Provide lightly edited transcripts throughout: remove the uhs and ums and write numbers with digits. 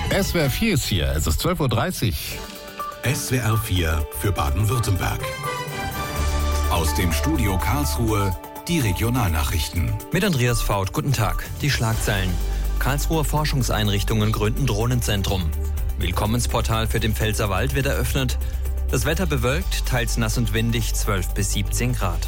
SWR 4 ist hier, es ist 12.30 Uhr. SWR 4 für Baden-Württemberg. Aus dem Studio Karlsruhe die Regionalnachrichten. Mit Andreas Faut, guten Tag. Die Schlagzeilen. Karlsruher Forschungseinrichtungen gründen Drohnenzentrum. Willkommensportal für den Pfälzerwald wird eröffnet. Das Wetter bewölkt, teils nass und windig, 12 bis 17 Grad.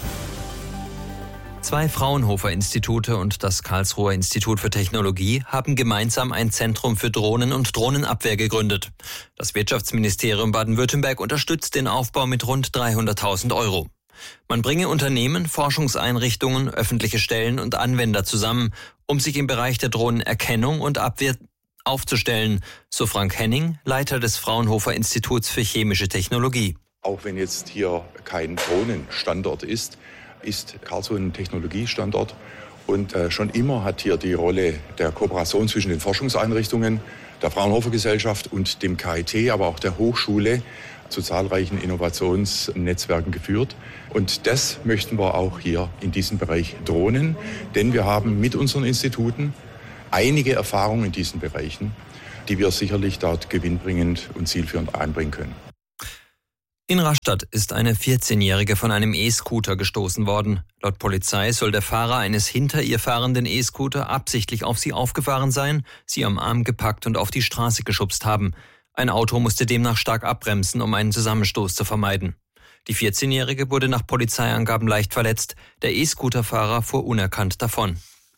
2 Fraunhofer-Institute und das Karlsruher Institut für Technologie haben gemeinsam ein Zentrum für Drohnen und Drohnenabwehr gegründet. Das Wirtschaftsministerium Baden-Württemberg unterstützt den Aufbau mit rund 300.000 €. Man bringe Unternehmen, Forschungseinrichtungen, öffentliche Stellen und Anwender zusammen, um sich im Bereich der Drohnenerkennung und Abwehr aufzustellen, so Frank Henning, Leiter des Fraunhofer Instituts für chemische Technologie. Auch wenn jetzt hier kein Drohnenstandort ist Karlsruhe ein Technologiestandort. Und schon immer hat hier die Rolle der Kooperation zwischen den Forschungseinrichtungen, der Fraunhofer Gesellschaft und dem KIT, aber auch der Hochschule zu zahlreichen Innovationsnetzwerken geführt. Und das möchten wir auch hier in diesem Bereich Drohnen, denn wir haben mit unseren Instituten einige Erfahrungen in diesen Bereichen, die wir sicherlich dort gewinnbringend und zielführend einbringen können. In Rastatt ist eine 14-Jährige von einem E-Scooter gestoßen worden. Laut Polizei soll der Fahrer eines hinter ihr fahrenden E-Scooter absichtlich auf sie aufgefahren sein, sie am Arm gepackt und auf die Straße geschubst haben. Ein Auto musste demnach stark abbremsen, um einen Zusammenstoß zu vermeiden. Die 14-Jährige wurde nach Polizeiangaben leicht verletzt. Der E-Scooter-Fahrer fuhr unerkannt davon.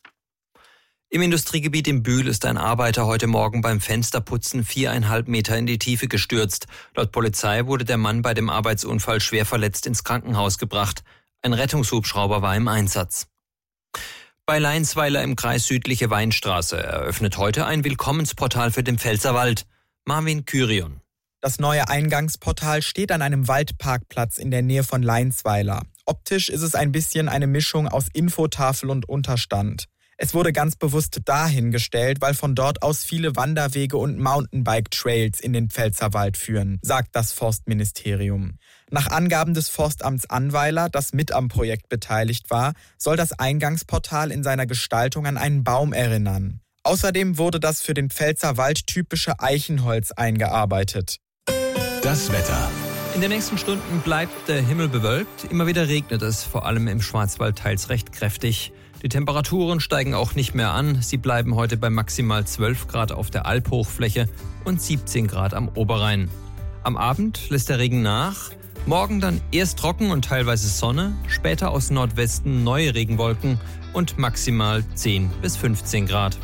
Im Industriegebiet in Bühl ist ein Arbeiter heute Morgen beim Fensterputzen 4,5 Meter in die Tiefe gestürzt. Laut Polizei wurde der Mann bei dem Arbeitsunfall schwer verletzt ins Krankenhaus gebracht. Ein Rettungshubschrauber war im Einsatz. Bei Leinsweiler im Kreis Südliche Weinstraße eröffnet heute ein Willkommensportal für den Pfälzerwald. Marvin Kyrion. Das neue Eingangsportal steht an einem Waldparkplatz in der Nähe von Leinsweiler. Optisch ist es ein bisschen eine Mischung aus Infotafel und Unterstand. Es wurde ganz bewusst dahingestellt, weil von dort aus viele Wanderwege und Mountainbike-Trails in den Pfälzerwald führen, sagt das Forstministerium. Nach Angaben des Forstamts Annweiler, das mit am Projekt beteiligt war, soll das Eingangsportal in seiner Gestaltung an einen Baum erinnern. Außerdem wurde das für den Pfälzerwald typische Eichenholz eingearbeitet. Das Wetter. In den nächsten Stunden bleibt der Himmel bewölkt. Immer wieder regnet es, vor allem im Schwarzwald teils recht kräftig. Die Temperaturen steigen auch nicht mehr an. Sie bleiben heute bei maximal 12 Grad auf der Alphochfläche und 17 Grad am Oberrhein. Am Abend lässt der Regen nach. Morgen dann erst trocken und teilweise Sonne, später aus Nordwesten neue Regenwolken und maximal 10 bis 15 Grad.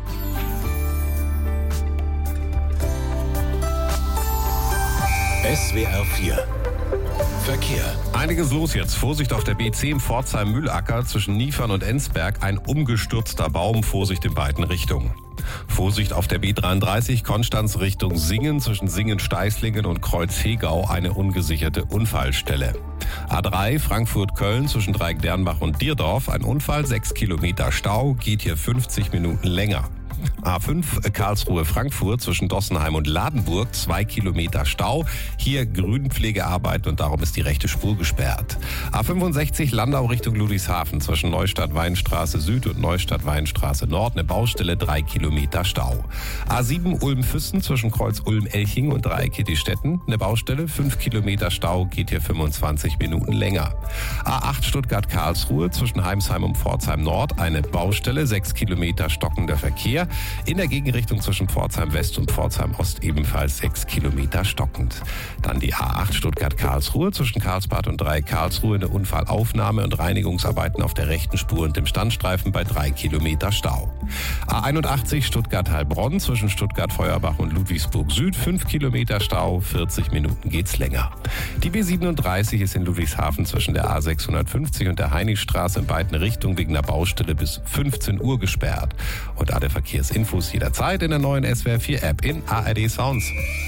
SWR 4 Verkehr. Einiges los jetzt. Vorsicht auf der B10 Pforzheim-Mühlacker zwischen Niefern und Enzberg. Ein umgestürzter Baum. Vorsicht in beiden Richtungen. Vorsicht auf der B33 Konstanz Richtung Singen zwischen Singen-Steißlingen und Kreuz-Hegau. Eine ungesicherte Unfallstelle. A3 Frankfurt-Köln zwischen Dreieck-Dernbach und Dierdorf. Ein Unfall, 6 Kilometer Stau. Geht hier 50 Minuten länger. A5 Karlsruhe-Frankfurt zwischen Dossenheim und Ladenburg, 2 Kilometer Stau. Hier Grünpflegearbeiten und darum ist die rechte Spur gesperrt. A65 Landau Richtung Ludwigshafen zwischen Neustadt-Weinstraße Süd und Neustadt-Weinstraße Nord, eine Baustelle, 3 Kilometer Stau. A7 Ulm-Füssen zwischen Kreuz Ulm-Elching und Dreieck Kittistetten, eine Baustelle, 5 Kilometer Stau, geht hier 25 Minuten länger. A8 Stuttgart-Karlsruhe zwischen Heimsheim und Pforzheim Nord, eine Baustelle, 6 Kilometer stockender Verkehr. In der Gegenrichtung zwischen Pforzheim West und Pforzheim Ost ebenfalls 6 Kilometer stockend. Dann die A8 Stuttgart-Karlsruhe zwischen Karlsbad und Dreieck Karlsruhe, eine Unfallaufnahme und Reinigungsarbeiten auf der rechten Spur und dem Standstreifen bei 3 Kilometer Stau. A81 Stuttgart-Heilbronn zwischen Stuttgart-Feuerbach und Ludwigsburg Süd, 5 Kilometer Stau, 40 Minuten geht's länger. Die B37 ist in Ludwigshafen zwischen der A650 und der Heinrichstraße in beiden Richtungen wegen der Baustelle bis 15 Uhr gesperrt. Und alle Verkehrsinfos jederzeit in der neuen SWR 4 App in ARD Sounds.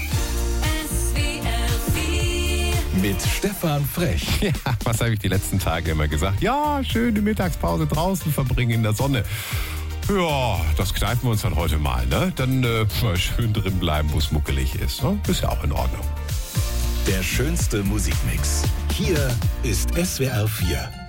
Mit Stefan Frech. Ja, was habe ich die letzten Tage immer gesagt? Ja, schön die Mittagspause draußen verbringen in der Sonne. Ja, das kneifen wir uns dann heute mal, ne? Dann mal schön drin bleiben, wo es muckelig ist. Ne? Ist ja auch in Ordnung. Der schönste Musikmix. Hier ist SWR 4.